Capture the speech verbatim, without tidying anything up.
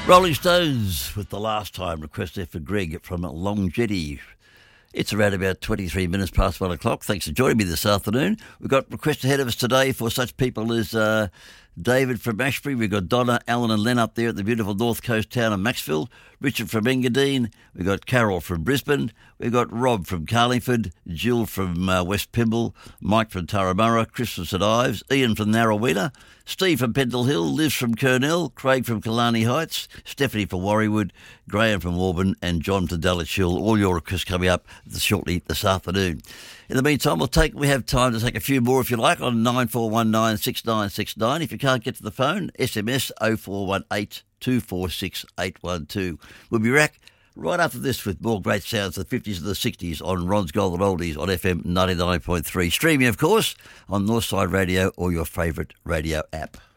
Rolling Stones with The Last Time, request there for Greg from Long Jetty. It's around about twenty-three minutes past one o'clock. Thanks for joining me this afternoon. We've got requests ahead of us today for such people as uh, David from Ashbury. We've got Donna, Alan and Len up there at the beautiful north coast town of Maxville. Richard from Engadine. We've got Carol from Brisbane. We've got Rob from Carlingford. Jill from uh, West Pymble. Mike from Turramurra. Chris from St Ives. Ian from Narrowena. Steve from Pendle Hill. Liz from Kernell. Craig from Killarney Heights. Stephanie from Warriewood. Graham from Auburn. And John from Dulwich Hill. All your requests coming up shortly this afternoon. In the meantime, we'll take, we have time to take a few more if you like on nine four one nine six nine six nine. If you can't get to the phone, S M S oh four one eight two four six eight one two. We'll be back right after this with more great sounds of the fifties and the sixties on Ron's Golden Oldies on F M ninety-nine point three. Streaming, of course, on Northside Radio or your favourite radio app.